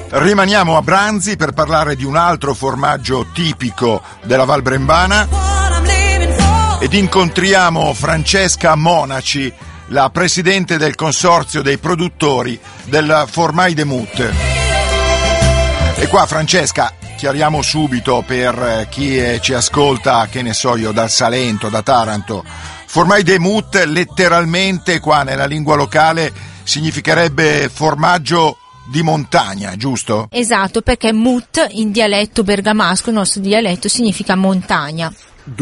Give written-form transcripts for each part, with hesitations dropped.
Rimaniamo a Branzi per parlare di un altro formaggio tipico della Val Brembana ed incontriamo Francesca Monaci, la presidente del consorzio dei produttori del Formai de Mut. E qua, Francesca, chiariamo subito per chi ci ascolta, che ne so io, dal Salento, da Taranto, Formai de Mut letteralmente qua nella lingua locale significherebbe formaggio di montagna, giusto? Esatto, perché Mut in dialetto bergamasco, il nostro dialetto, significa montagna.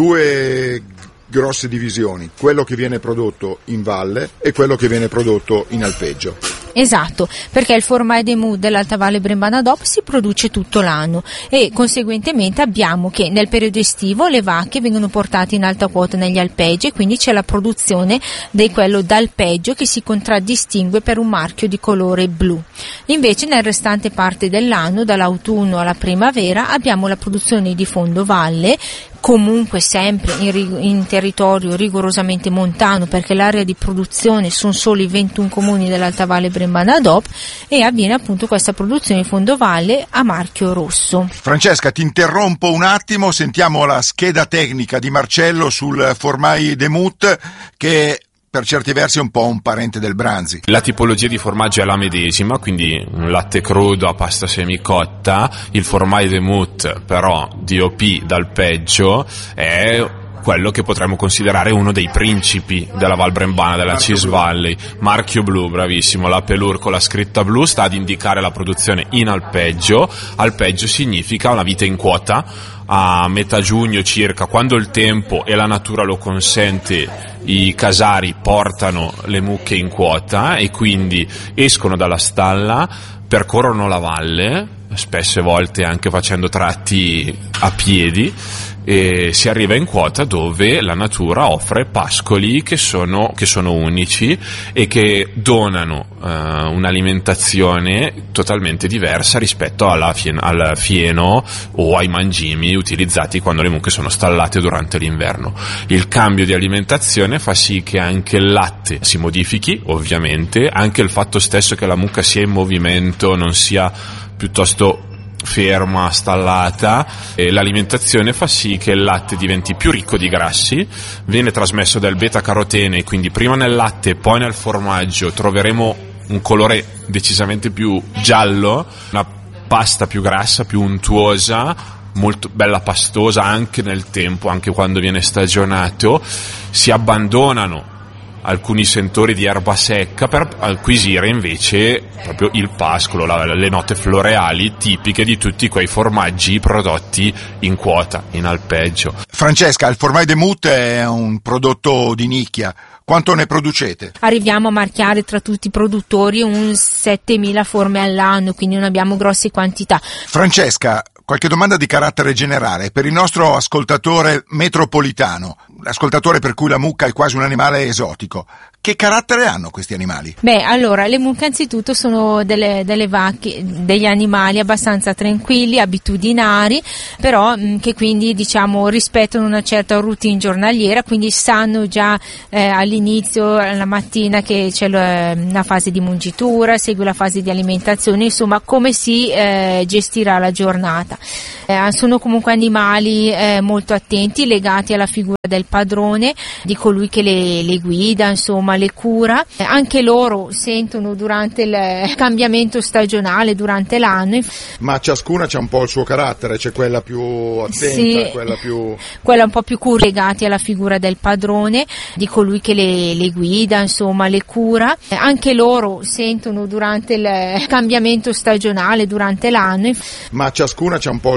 Due grosse divisioni, quello che viene prodotto in valle e quello che viene prodotto in alpeggio. Esatto, perché il Formai de Mut dell'Alta Valle Brembana DOP si produce tutto l'anno e conseguentemente abbiamo che nel periodo estivo le vacche vengono portate in alta quota negli alpeggi e quindi c'è la produzione di quello d'alpeggio che si contraddistingue per un marchio di colore blu. Invece nel restante parte dell'anno, dall'autunno alla primavera, abbiamo la produzione di fondovalle, comunque sempre in territorio rigorosamente montano, perché l'area di produzione sono solo i 21 comuni dell'Alta Valle Brembana DOP, e avviene appunto questa produzione di fondovalle a marchio rosso. Francesca, ti interrompo un attimo, sentiamo la scheda tecnica di Marcello sul Formai de Mut, che per certi versi è un po' un parente del Branzi. La tipologia di formaggio è la medesima, quindi un latte crudo a pasta semicotta. Il Formai de Mut però DOP d'alpeggio è quello che potremmo considerare uno dei principi della Val Brembana, della Cis Valley. Marchio blu, bravissimo, la pelure con la scritta blu sta ad indicare la produzione in alpeggio. Alpeggio significa una vite in quota, a metà giugno circa, quando il tempo e la natura lo consente, i casari portano le mucche in quota e quindi escono dalla stalla, percorrono la valle, spesse volte anche facendo tratti a piedi, e si arriva in quota dove la natura offre pascoli che sono unici e che donano un'alimentazione totalmente diversa rispetto al fieno o ai mangimi utilizzati quando le mucche sono stallate durante l'inverno. Il cambio di alimentazione fa sì che anche il latte si modifichi, ovviamente, anche il fatto stesso che la mucca sia in movimento, non sia piuttosto ferma, stallata, e l'alimentazione fa sì che il latte diventi più ricco di grassi, viene trasmesso dal beta-carotene, quindi prima nel latte e poi nel formaggio troveremo un colore decisamente più giallo, una pasta più grassa, più untuosa, molto bella pastosa anche nel tempo, anche quando viene stagionato. Si abbandonano alcuni sentori di erba secca per acquisire invece proprio il pascolo, le note floreali tipiche di tutti quei formaggi prodotti in quota, in alpeggio. Francesca, il Formai de Mut è un prodotto di nicchia. Quanto ne producete? Arriviamo a marchiare tra tutti i produttori un 7.000 forme all'anno, quindi non abbiamo grosse quantità. Francesca, qualche domanda di carattere generale per il nostro ascoltatore metropolitano, l'ascoltatore per cui la mucca è quasi un animale esotico. Che carattere hanno questi animali? Beh, allora, le mucche anzitutto sono delle vacche, degli animali abbastanza tranquilli, abitudinari, però che quindi diciamo rispettano una certa routine giornaliera, quindi sanno già all'inizio, la mattina, che c'è una fase di mungitura, segue la fase di alimentazione, insomma come si gestirà la giornata. Sono comunque animali molto attenti, legati alla figura del padrone, di colui che le guida, insomma le cura. Anche loro sentono durante il cambiamento stagionale, durante l'anno. Ma ciascuna c'ha un po' il suo carattere, c'è quella più attenta, sì, quella un po' più legati alla figura del padrone, di colui che le guida, insomma le cura. Anche loro sentono durante il cambiamento stagionale, durante l'anno. Ma ciascuna c'ha un po'